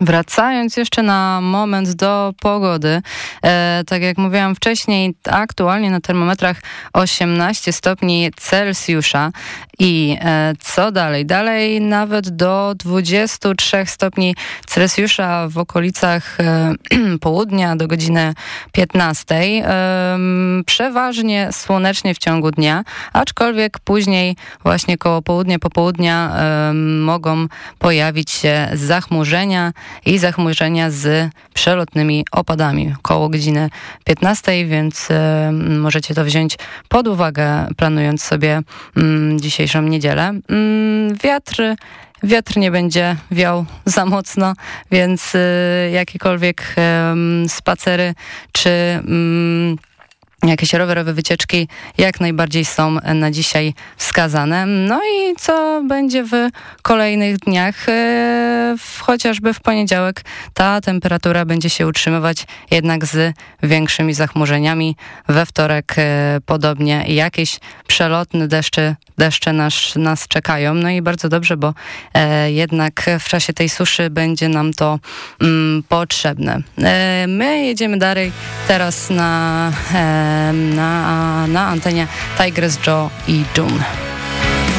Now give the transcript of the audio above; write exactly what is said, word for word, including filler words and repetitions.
Wracając jeszcze na moment do pogody, e, tak jak mówiłam wcześniej, aktualnie na termometrach osiemnaście stopni Celsjusza i e, co dalej? Dalej nawet do dwudziestu trzech stopni Celsjusza w okolicach e, południa do godziny piętnastej. E, przeważnie słonecznie w ciągu dnia, aczkolwiek później właśnie koło południa, popołudnia e, mogą pojawić się zachmurzenia i zachmurzenia z przelotnymi opadami koło godziny piętnastej, więc e, możecie to wziąć pod uwagę, planując sobie mm, dzisiejszą niedzielę. Mm, wiatr Wiatr nie będzie wiał za mocno, więc y, jakiekolwiek y, spacery czy y, jakieś rowerowe wycieczki jak najbardziej są na dzisiaj wskazane. No i co będzie w kolejnych dniach? E, w, chociażby w poniedziałek ta temperatura będzie się utrzymywać jednak z większymi zachmurzeniami. We wtorek e, podobnie jakieś przelotne deszcze, deszcze nas, nas czekają. No i bardzo dobrze, bo e, jednak w czasie tej suszy będzie nam to mm, potrzebne. E, my jedziemy dalej teraz na e, Na, na antenie Tigress Jaw i Doom.